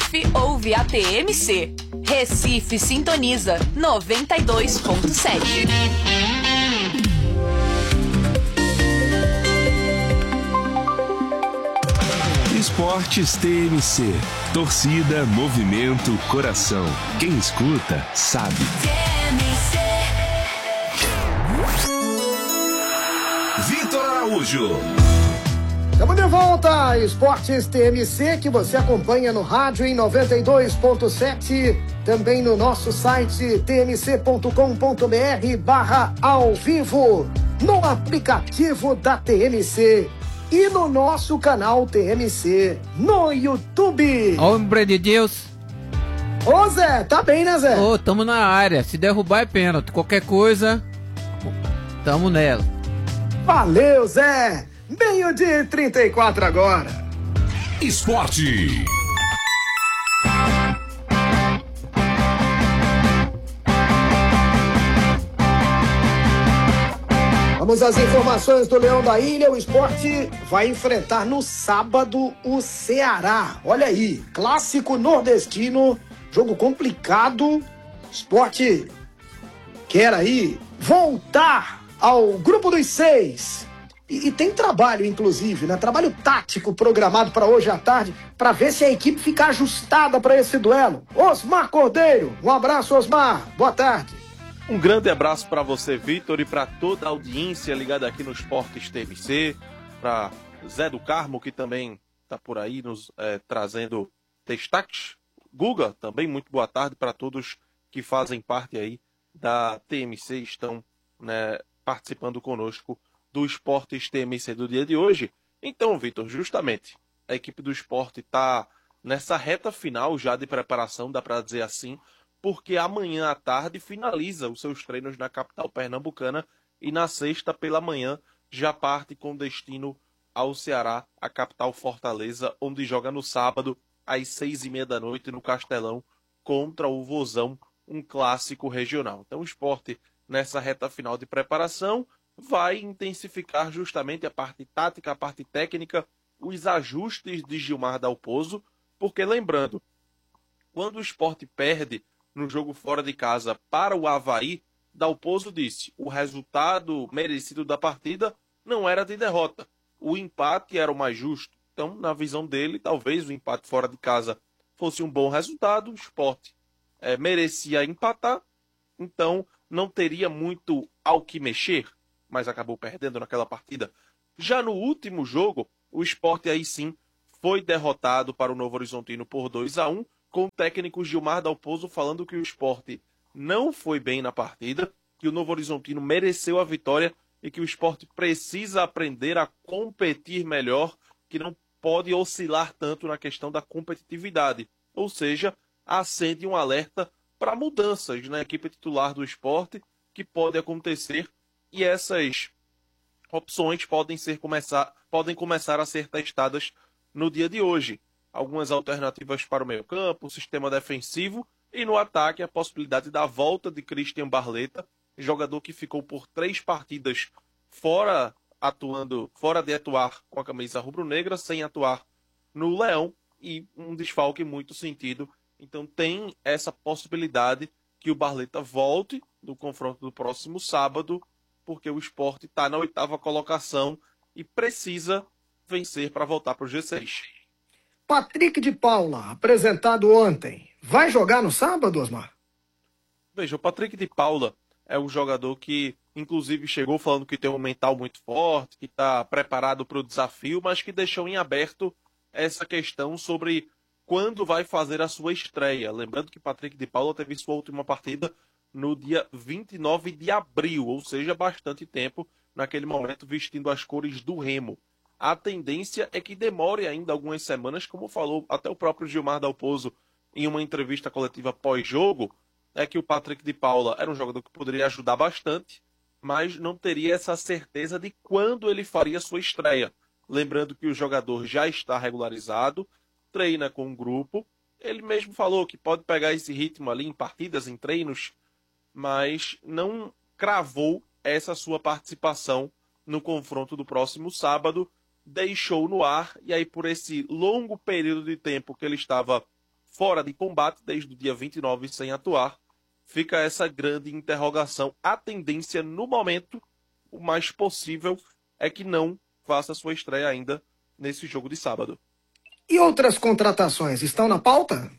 Recife ouve a TMC. Recife sintoniza 92.7. Esportes TMC. Torcida, movimento, coração. Quem escuta, sabe. Vitor Araújo. Estamos de volta, Esportes TMC, que você acompanha no rádio em 92.7, também no nosso site tmc.com.br/ao vivo, no aplicativo da TMC e no nosso canal TMC no YouTube. Hombre de Deus. Ô Zé, tá bem, né, Zé? Ô, tamo na área, se derrubar é pênalti, qualquer coisa, tamo nela. Valeu, Zé! 12:34 agora. Esporte. Vamos às informações do Leão da Ilha. O Sport vai enfrentar no sábado o Ceará. Olha aí, clássico nordestino, jogo complicado. Sport quer aí voltar ao grupo dos 6. E tem trabalho, inclusive, né? Trabalho tático programado para hoje à tarde, para ver se a equipe fica ajustada para esse duelo. Osmar Cordeiro, um abraço, Osmar. Boa tarde. Um grande abraço para você, Vitor, e para toda a audiência ligada aqui no Esportes TMC, para Zé do Carmo, que também está por aí nos trazendo destaques. Guga, também muito boa tarde para todos que fazem parte aí da TMC, estão, né, participando conosco do Esportes TMC do dia de hoje. Então, Vitor, justamente, a equipe do Esporte está nessa reta final já de preparação, dá para dizer assim, porque amanhã à tarde finaliza os seus treinos na capital pernambucana e na sexta pela manhã já parte com destino ao Ceará, a capital Fortaleza, onde joga no sábado às 6:30 da noite no Castelão contra o Vozão, um clássico regional. Então o Sport, nessa reta final de preparação, vai intensificar justamente a parte tática, a parte técnica, os ajustes de Gilmar Dalpozo, porque lembrando, quando o Sport perde no jogo fora de casa para o Avaí, Dalpozo disse, o resultado merecido da partida não era de derrota, o empate era o mais justo. Então, na visão dele, talvez o empate fora de casa fosse um bom resultado, o Sport merecia empatar, então não teria muito ao que mexer, mas acabou perdendo naquela partida. Já no último jogo, o Sport aí sim foi derrotado para o Novo Horizontino por 2-1, com o técnico Gilmar Dalpozo falando que o Sport não foi bem na partida, que o Novo Horizontino mereceu a vitória e que o Sport precisa aprender a competir melhor, que não pode oscilar tanto na questão da competitividade. Ou seja, acende um alerta para mudanças na equipe titular do Sport que pode acontecer, e essas opções podem começar a ser testadas no dia de hoje. Algumas alternativas para o meio-campo, o sistema defensivo e no ataque a possibilidade da volta de Christian Barleta, jogador que ficou por 3 partidas fora de atuar com a camisa rubro-negra, sem atuar no Leão, e um desfalque muito sentido. Então tem essa possibilidade que o Barleta volte no confronto do próximo sábado, porque o Sport está na 8ª colocação e precisa vencer para voltar para o G6. Patrick de Paula, apresentado ontem, vai jogar no sábado, Osmar? Veja, o Patrick de Paula é um jogador que, inclusive, chegou falando que tem um mental muito forte, que está preparado para o desafio, mas que deixou em aberto essa questão sobre quando vai fazer a sua estreia. Lembrando que Patrick de Paula teve sua última partida no dia 29 de abril, ou seja, bastante tempo, naquele momento, vestindo as cores do Remo. A tendência é que demore ainda algumas semanas, como falou até o próprio Gilmar Dalpozo em uma entrevista coletiva pós-jogo, é que o Patrick de Paula era um jogador que poderia ajudar bastante, mas não teria essa certeza de quando ele faria sua estreia. Lembrando que o jogador já está regularizado, treina com um grupo, ele mesmo falou que pode pegar esse ritmo ali em partidas, em treinos, mas não cravou essa sua participação no confronto do próximo sábado, deixou no ar, e aí por esse longo período de tempo que ele estava fora de combate desde o dia 29 sem atuar. Fica essa grande interrogação. A tendência no momento, o mais possível, é que não faça sua estreia ainda nesse jogo de sábado. E outras contratações estão na pauta?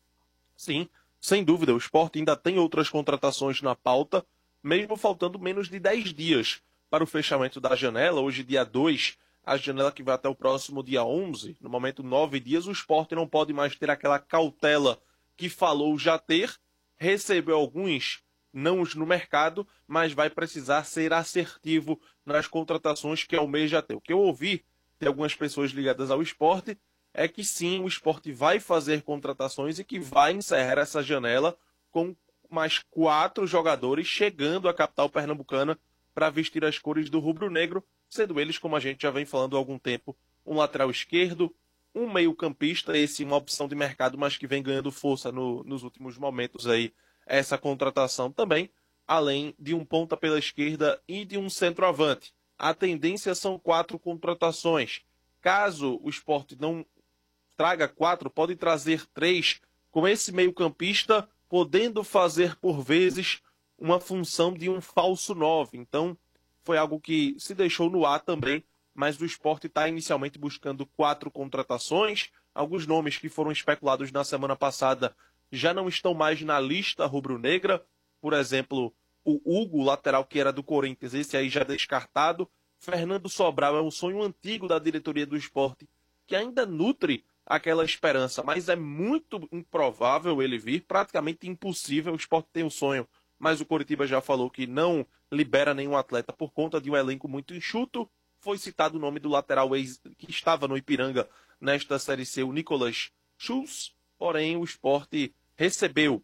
Sim, sem dúvida. O Sport ainda tem outras contratações na pauta, mesmo faltando menos de 10 dias para o fechamento da janela. Hoje, dia 2, a janela que vai até o próximo dia 11. No momento, 9 dias, o Sport não pode mais ter aquela cautela que falou já ter. Recebeu alguns nãos no mercado, mas vai precisar ser assertivo nas contratações que almeja ter. O que eu ouvi de algumas pessoas ligadas ao Sport é que sim, o Sport vai fazer contratações e que vai encerrar essa janela com mais 4 jogadores chegando à capital pernambucana para vestir as cores do rubro-negro, sendo eles, como a gente já vem falando há algum tempo, um lateral esquerdo, um meio-campista, esse uma opção de mercado, mas que vem ganhando força nos últimos momentos aí, essa contratação também, além de um ponta pela esquerda e de um centroavante. A tendência são 4 contratações. Caso o Sport não traga 4, pode trazer 3, com esse meio-campista podendo fazer, por vezes, uma função de um falso 9. Então, foi algo que se deixou no ar também, mas o Sport está inicialmente buscando 4 contratações. Alguns nomes que foram especulados na semana passada já não estão mais na lista rubro-negra. Por exemplo, o Hugo, lateral que era do Corinthians, esse aí já descartado. Fernando Sobral é um sonho antigo da diretoria do Sport, que ainda nutre aquela esperança, mas é muito improvável ele vir, praticamente impossível. O Sport tem um sonho, mas o Coritiba já falou que não libera nenhum atleta por conta de um elenco muito enxuto. Foi citado o nome do lateral que estava no Ipiranga nesta Série C, o Nicolas Schultz, porém o Sport recebeu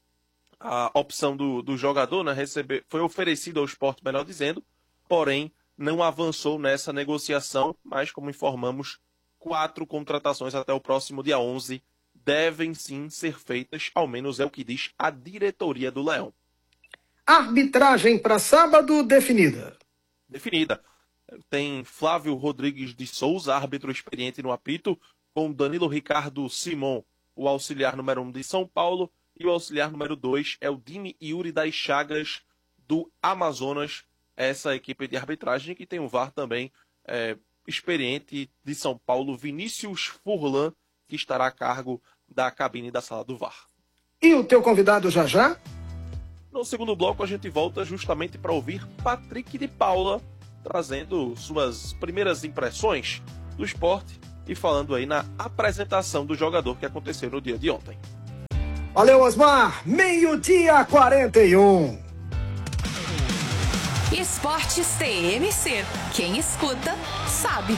a opção do jogador, né? Foi oferecido ao Sport, melhor dizendo, porém não avançou nessa negociação, mas como informamos, 4 contratações até o próximo dia 11 devem sim ser feitas, ao menos é o que diz a diretoria do Leão. Arbitragem para sábado definida. Definida. Tem Flávio Rodrigues de Souza, árbitro experiente no apito, com Danilo Ricardo Simon, o auxiliar número 1 de São Paulo, e o auxiliar número 2 é o Dini Yuri das Chagas, do Amazonas, essa equipe de arbitragem que tem o VAR também experiente de São Paulo, Vinícius Furlan, que estará a cargo da cabine da sala do VAR. E o teu convidado já já? No segundo bloco a gente volta justamente para ouvir Patrick de Paula, trazendo suas primeiras impressões do esporte e falando aí na apresentação do jogador que aconteceu no dia de ontem. Valeu, Osmar! 12h41. Esportes TMC. Quem escuta, sabe.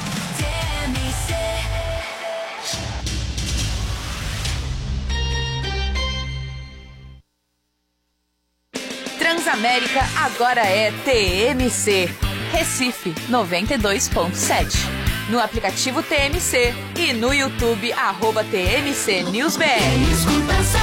Transamérica agora é TMC. Recife 92.7. No aplicativo TMC e no YouTube @TMC NewsBR.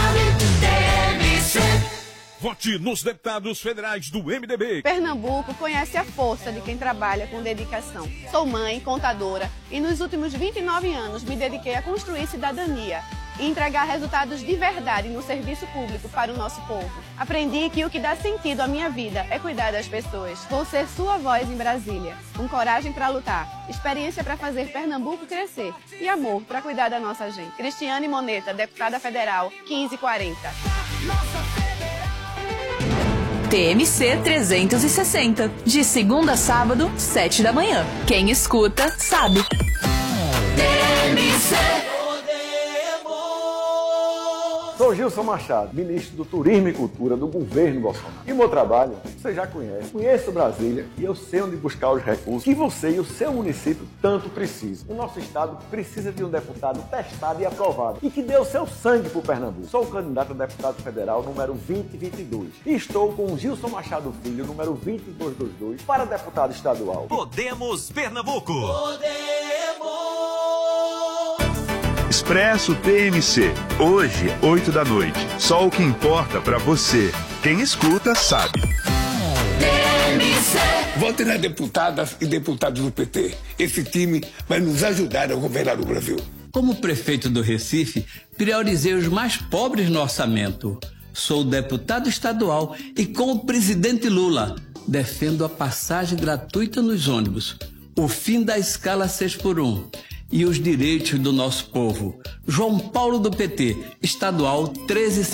Vote nos deputados federais do MDB. Pernambuco conhece a força de quem trabalha com dedicação. Sou mãe, contadora e nos últimos 29 anos me dediquei a construir cidadania e entregar resultados de verdade no serviço público para o nosso povo. Aprendi que o que dá sentido à minha vida é cuidar das pessoas. Vou ser sua voz em Brasília, com coragem para lutar, experiência para fazer Pernambuco crescer e amor para cuidar da nossa gente. Cristiane Moneta, deputada federal, 1540. TMC 360. De segunda a sábado, 7 da manhã. Quem escuta, sabe. TMC. Sou Gilson Machado, ministro do Turismo e Cultura do governo Bolsonaro. E o meu trabalho, você já conhece. Conheço Brasília e eu sei onde buscar os recursos que você e o seu município tanto precisam. O nosso estado precisa de um deputado testado e aprovado e que dê o seu sangue pro Pernambuco. Sou o candidato a deputado federal número 2022 e estou com o Gilson Machado Filho, número 2222, para deputado estadual. Podemos Pernambuco! Expresso TMC, hoje, 8 da noite. Só o que importa pra você. Quem escuta, sabe. TMC. Vote nas deputadas e deputados do PT. Esse time vai nos ajudar a governar o Brasil. Como prefeito do Recife, priorizei os mais pobres no orçamento. Sou deputado estadual e, com o presidente Lula, defendo a passagem gratuita nos ônibus, o fim da escala 6x1 e os direitos do nosso povo. João Paulo do PT, estadual 1370.